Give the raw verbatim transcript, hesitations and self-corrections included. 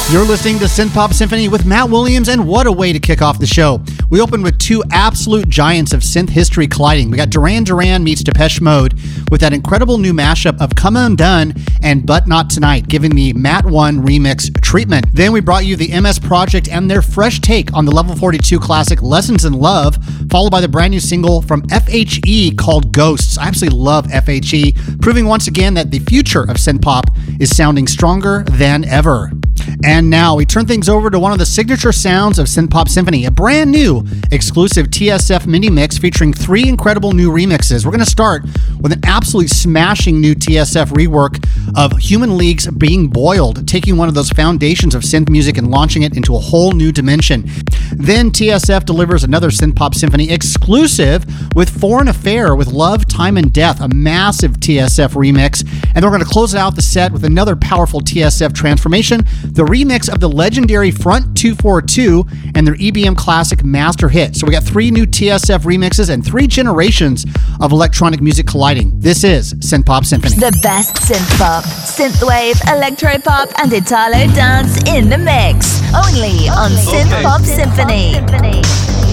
You're listening to Synth Pop Symphony with Matt Williams, and what a way to kick off the show. We opened with two absolute giants of synth history colliding. We got Duran Duran meets Depeche Mode with that incredible new mashup of Come Undone and But Not Tonight, giving the Matt one remix treatment. Then we brought you the M S Project and their fresh take on the Level forty-two classic Lessons in Love, followed by the brand new single from F H E called Ghosts. I absolutely love F H E, proving once again that the future of synth pop is sounding stronger than ever. And now we turn things over to one of the signature sounds of Synth Pop Symphony, a brand new exclusive T S F mini mix featuring three incredible new remixes. We're going to start with an absolutely smashing new T S F rework of Human League's Being Boiled, taking one of those foundations of synth music and launching it into a whole new dimension. Then T S F delivers another Synth Pop Symphony exclusive with Foreign Affair with Love, Time and Death, a massive T S F remix. And we're going to close out the set with another powerful T S F transformation, the remix of the legendary Front two forty-two and their E B M classic Master Hit. So we got three new T S F remixes and three generations of electronic music colliding. This is Synth Pop Symphony. The best synth pop, synthwave, electropop, and Italo dance in the mix. Only on Okay. Synth Pop Symphony.